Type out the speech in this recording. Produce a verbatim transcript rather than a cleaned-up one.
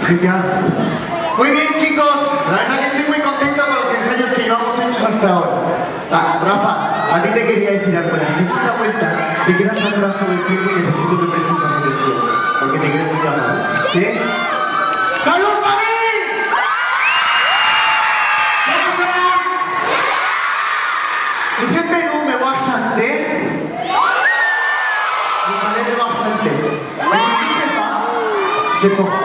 Genial. Muy bien, chicos. La verdad que estoy muy contento con los ensayos que llevamos hechos hasta ahora. Ah, Rafa, a ti te quería decir algo. La segunda vuelta te quedas atrás todo el tiempo y necesito que prestes más atención. Porque te quiero muy amable. ¿Sí? ¡Salud para mí! Vous êtes venu me voir chanter? Vous allez devoir chanter. Vous ne savez pas? C'est pourquoi.